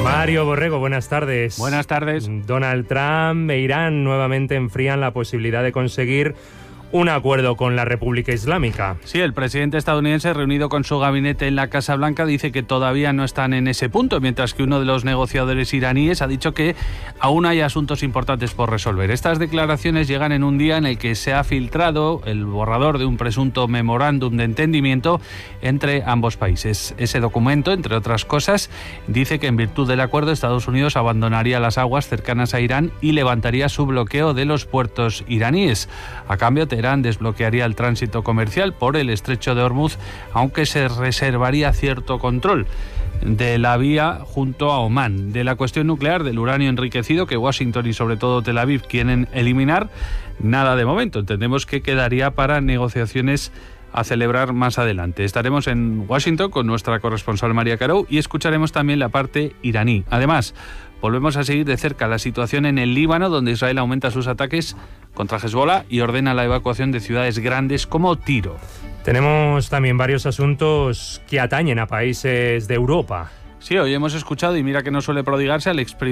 Mario Borrego, buenas tardes. Buenas tardes. Donald Trump e Irán nuevamente enfrían la posibilidad de conseguir un acuerdo con la República Islámica. Sí, el presidente estadounidense, reunido con su gabinete en la Casa Blanca, dice que todavía no están en ese punto, mientras que uno de los negociadores iraníes ha dicho que aún hay asuntos importantes por resolver. Estas declaraciones llegan en un día en el que se ha filtrado el borrador de un presunto memorándum de entendimiento entre ambos países. Ese documento, entre otras cosas, dice que en virtud del acuerdo Estados Unidos abandonaría las aguas cercanas a Irán y levantaría su bloqueo de los puertos iraníes. A cambio, Teherán desbloquearía el tránsito comercial por el estrecho de Hormuz, aunque se reservaría cierto control de la vía junto a Omán. De la cuestión nuclear del uranio enriquecido, que Washington y sobre todo Tel Aviv quieren eliminar, nada de momento. Entendemos que quedaría para negociaciones a celebrar más adelante. Estaremos en Washington con nuestra corresponsal María Carou y escucharemos también la parte iraní. Además, volvemos a seguir de cerca la situación en el Líbano, donde Israel aumenta sus ataques contra Hezbollah y ordena la evacuación de ciudades grandes como Tiro. Tenemos también varios asuntos que atañen a países de Europa. Sí, hoy hemos escuchado, y mira que no suele prodigarse, al ex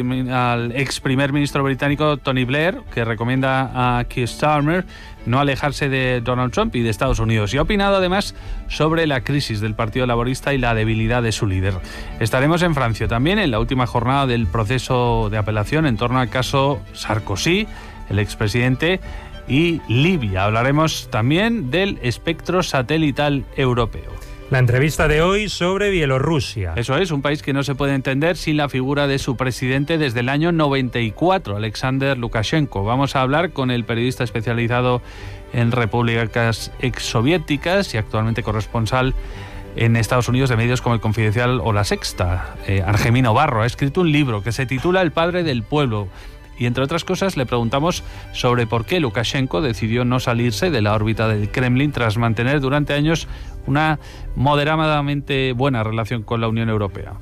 primer ministro británico Tony Blair, que recomienda a Keir Starmer no alejarse de Donald Trump y de Estados Unidos. Y ha opinado además sobre la crisis del Partido Laborista y la debilidad de su líder. Estaremos en Francia también en la última jornada del proceso de apelación en torno al caso Sarkozy, el expresidente, y Libia. Hablaremos también del espectro satelital europeo. La entrevista de hoy sobre Bielorrusia. Eso es, un país que no se puede entender sin la figura de su presidente desde el año 94, Alexander Lukashenko. Vamos a hablar con el periodista especializado en repúblicas exsoviéticas y actualmente corresponsal en Estados Unidos de medios como El Confidencial o La Sexta, Argemino Barro. Ha escrito un libro que se titula El padre del pueblo. Y entre otras cosas le preguntamos sobre por qué Lukashenko decidió no salirse de la órbita del Kremlin tras mantener durante años una moderadamente buena relación con la Unión Europea.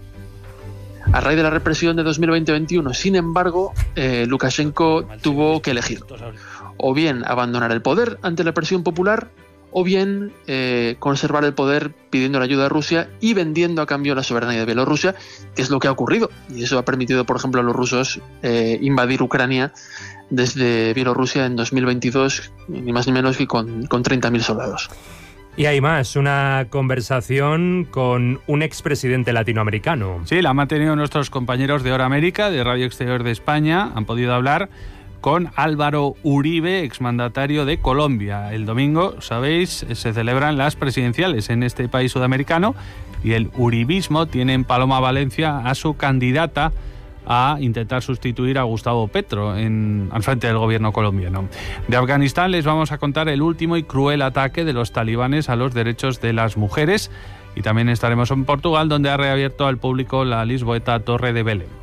A raíz de la represión de 2020-21, sin embargo, Lukashenko tuvo que elegir o bien abandonar el poder ante la presión popular o bien conservar el poder pidiendo la ayuda de Rusia y vendiendo a cambio la soberanía de Bielorrusia, que es lo que ha ocurrido. Y eso ha permitido, por ejemplo, a los rusos invadir Ucrania desde Bielorrusia en 2022, ni más ni menos que con 30.000 soldados. Y hay más, una conversación con un expresidente latinoamericano. Sí, la han mantenido nuestros compañeros de Hora América, de Radio Exterior de España. Han podido hablar con Álvaro Uribe, exmandatario de Colombia. El domingo, sabéis, se celebran las presidenciales en este país sudamericano y el uribismo tiene en Paloma Valencia a su candidata a intentar sustituir a Gustavo Petro al frente del gobierno colombiano. De Afganistán les vamos a contar el último y cruel ataque de los talibanes a los derechos de las mujeres, y también estaremos en Portugal, donde ha reabierto al público la lisboeta Torre de Belém.